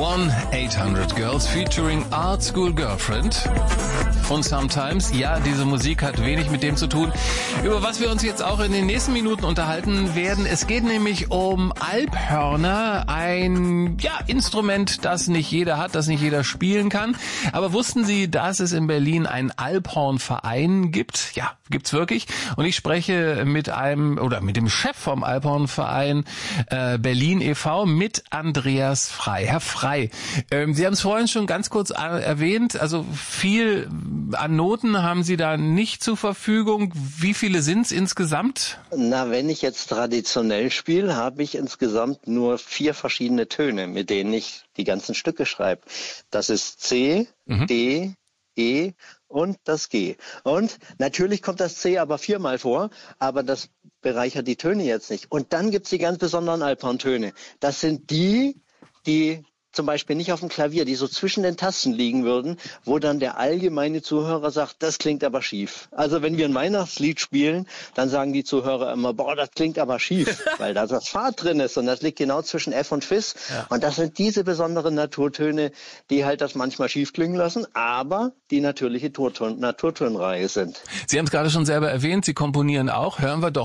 1-800-Girls featuring Art School Girlfriend. Und Sometimes, ja, diese Musik hat wenig mit dem zu tun, über was wir uns jetzt auch in den nächsten Minuten unterhalten werden. Es geht nämlich um Alphörner, ein Instrument, das nicht jeder hat, das nicht jeder spielen kann. Aber wussten Sie, dass es in Berlin einen Alphornverein gibt? Ja, gibt's wirklich. Und ich spreche mit dem Chef vom Alphornverein Berlin e.V. mit Andreas Frei. Herr Frei, Sie haben es vorhin schon ganz kurz erwähnt, also viel an Noten haben Sie da nicht zur Verfügung. Wie viele sind es insgesamt? Na, wenn ich jetzt traditionell spiele, habe ich insgesamt nur 4 verschiedene Töne, mit denen ich die ganzen Stücke schreibe. Das ist C, D, E und das G. Und natürlich kommt das C aber 4-mal vor, aber das bereichert die Töne jetzt nicht. Und dann gibt's die ganz besonderen Alphorntöne. Das sind die zum Beispiel nicht auf dem Klavier, die so zwischen den Tasten liegen würden, wo dann der allgemeine Zuhörer sagt, das klingt aber schief. Also wenn wir ein Weihnachtslied spielen, dann sagen die Zuhörer immer, boah, das klingt aber schief, weil da das Fad drin ist und das liegt genau zwischen F und Fis. Ja. Und das sind diese besonderen Naturtöne, die halt das manchmal schief klingen lassen, aber die natürliche Naturtonreihe sind. Sie haben es gerade schon selber erwähnt, Sie komponieren auch. Hören wir doch